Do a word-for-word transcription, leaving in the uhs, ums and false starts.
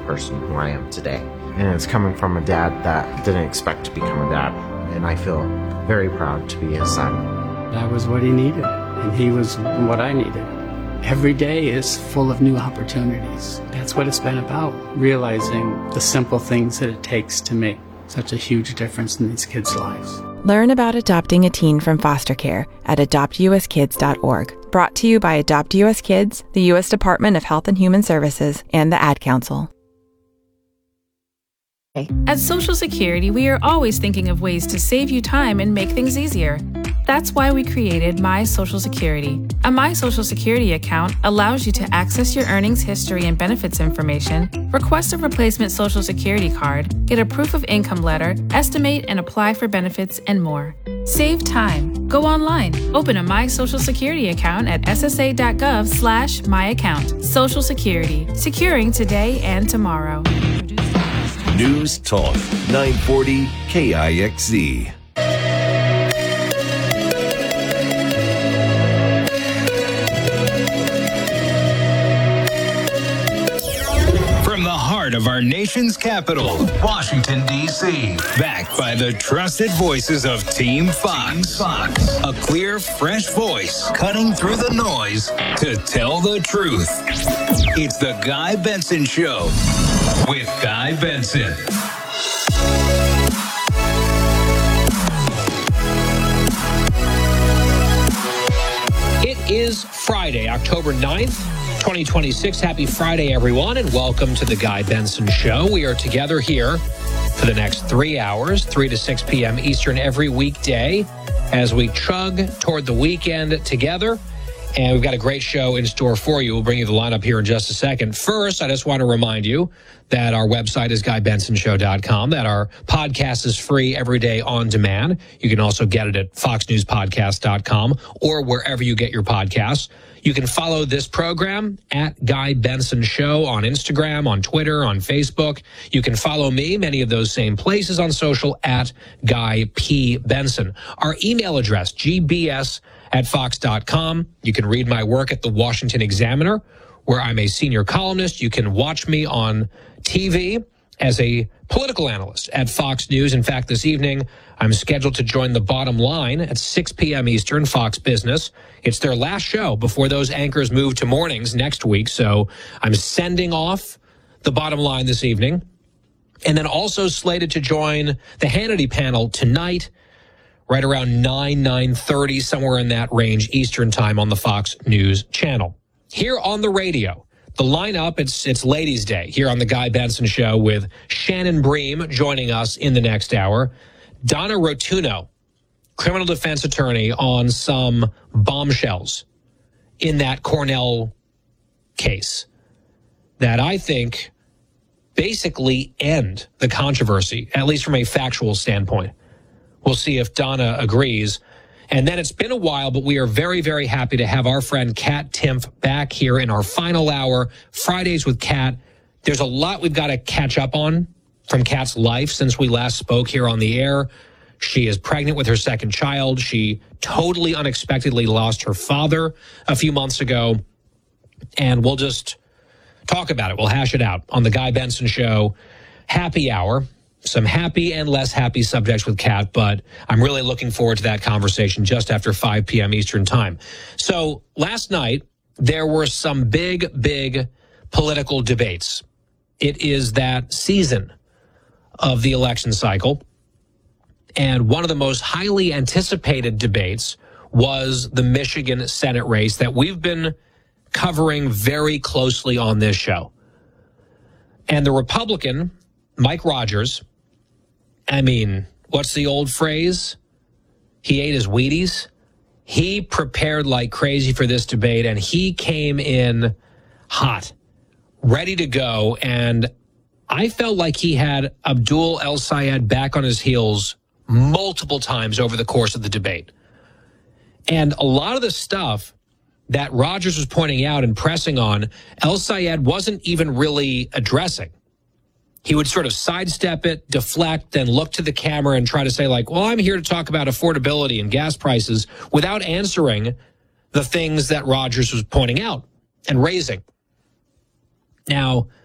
person who I am today. And it's coming from a dad that didn't expect to become a dad. And I feel very proud to be his son. That was what he needed, and he was what I needed. Every day is full of new opportunities. That's what it's been about, realizing the simple things that it takes to make such a huge difference in these kids' lives. Learn about adopting a teen from foster care at adopt u s kids dot org. Brought to you by Adopt U S Kids, the U S Department of Health and Human Services, and the Ad Council. At Social Security, we are always thinking of ways to save you time and make things easier. That's why we created My Social Security. A My Social Security account allows you to access your earnings history and benefits information, request a replacement Social Security card, get a proof of income letter, estimate and apply for benefits, and more. Save time. Go online. Open a My Social Security account at s s a dot gov slash my account. Social Security. Securing today and tomorrow. News Talk nine forty K I X Z. From the heart of our nation's capital, Washington, D C, backed by the trusted voices of Team Fox. Fox. A clear, fresh voice cutting through the noise to tell the truth. It's the Guy Benson Show with Guy Benson. It is Friday, October ninth, twenty twenty-six. Happy Friday, everyone, and welcome to the Guy Benson Show. We are together here for the next three hours, three to six p.m. Eastern every weekday as we chug toward the weekend together. And we've got a great show in store for you. We'll bring you the lineup here in just a second. First, I just want to remind you that our website is guy benson show dot com, that our podcast is free every day on demand. You can also get it at fox news podcast dot com or wherever you get your podcasts. You can follow this program at Guy Benson Show on Instagram, on Twitter, on Facebook. You can follow me, many of those same places on social, at Guy P. Benson. Our email address, g b s at fox dot com. You can read my work at the Washington Examiner, where I'm a senior columnist. You can watch me on T V as a political analyst at Fox News. In fact, this evening, I'm scheduled to join The Bottom Line at six p.m. Eastern, Fox Business. It's their last show before those anchors move to mornings next week. So I'm sending off The Bottom Line this evening. And then also slated to join the Hannity panel tonight, right around nine, nine thirty, somewhere in that range, Eastern time on the Fox News channel. Here on the radio, the lineup, it's it's Ladies' Day here on the Guy Benson Show with Shannon Bream joining us in the next hour. Donna Rotuno, criminal defense attorney on some bombshells in that Cornell case that I think basically end the controversy, at least from a factual standpoint. We'll see if Donna agrees. And then it's been a while, but we are very, very happy to have our friend Kat Timpf back here in our final hour, Fridays with Kat. There's a lot we've got to catch up on from Kat's life since we last spoke here on the air. She is pregnant with her second child. She totally unexpectedly lost her father a few months ago. And we'll just talk about it. We'll hash it out on the Guy Benson Show happy hour. Some happy and less happy subjects with Kat, but I'm really looking forward to that conversation just after five p.m. Eastern time. So last night, there were some big, big political debates. It is that season of the election cycle. And one of the most highly anticipated debates was the Michigan Senate race that we've been covering very closely on this show. And the Republican, Mike Rogers, I mean, what's the old phrase? He ate his Wheaties. He prepared like crazy for this debate, and he came in hot, ready to go. And I felt like he had Abdul El-Sayed back on his heels multiple times over the course of the debate. And a lot of the stuff that Rogers was pointing out and pressing on, El-Sayed wasn't even really addressing. He would sort of sidestep it, deflect, then look to the camera and try to say like, well, I'm here to talk about affordability and gas prices without answering the things that Rogers was pointing out and raising. Now,